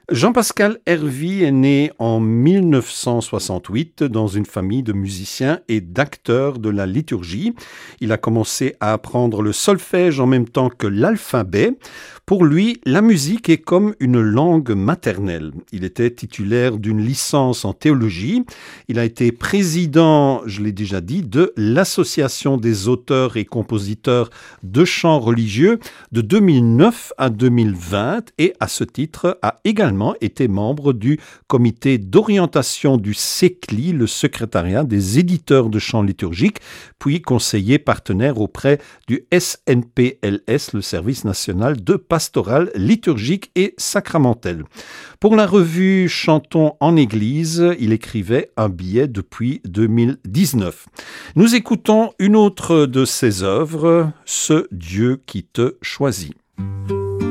Jean-Pascal Hervy est né en 1968 dans une famille de musiciens et d'acteurs de la liturgie. Il a commencé à apprendre le solfège en même temps que l'alphabet. Pour lui, la musique est comme une langue maternelle. Il était titulaire d'une licence en théologie. Il a été président, je l'ai déjà dit, de l'Association des auteurs et compositeurs de chants religieux de 2009 à 2020 et à ce titre a également été membre du comité d'orientation du SECLI, le secrétariat des éditeurs de chants liturgiques, puis conseiller partenaire auprès du SNPLS, le service national de pastorale liturgique et sacramentelle. Pour la revue Chantons en Église, il écrivait un billet depuis 2019. Nous écoutons une autre de ses œuvres, Ce Dieu qui te choisit.